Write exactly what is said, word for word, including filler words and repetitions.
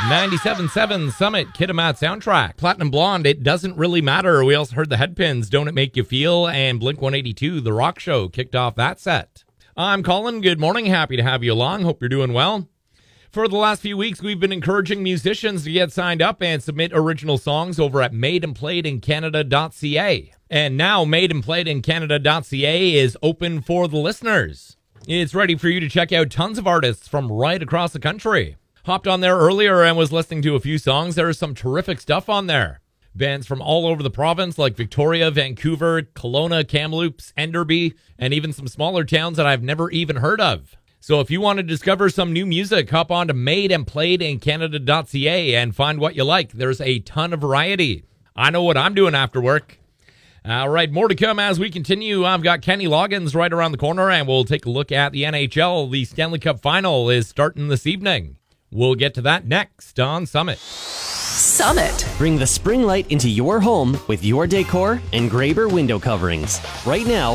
ninety-seven point seven Summit Kitimat soundtrack. Platinum Blonde, It Doesn't Really Matter. We also heard the Headpins, Don't It Make You Feel, and Blink one eighty-two, The Rock Show, kicked off that set. I'm Colin. Good morning. Happy to have you along. Hope you're doing well. For the last few weeks, we've been encouraging musicians to get signed up and submit original songs over at made and played in canada dot c a. And now made and played in canada dot c a is open for the listeners. It's ready for you to check out tons of artists from right across the country. Hopped on there earlier and was listening to a few songs. There is some terrific stuff on there. Bands from all over the province like Victoria, Vancouver, Kelowna, Kamloops, Enderby, and even some smaller towns that I've never even heard of. So if you want to discover some new music, hop on to made and played in canada dot c a and find what you like. There's a ton of variety. I know what I'm doing after work. All right, more to come as we continue. I've got Kenny Loggins right around the corner, and we'll take a look at the N H L. The Stanley Cup Final is starting this evening. We'll get to that next on Summit. Summit. Bring the spring light into your home with your decor and Graber window coverings. Right now,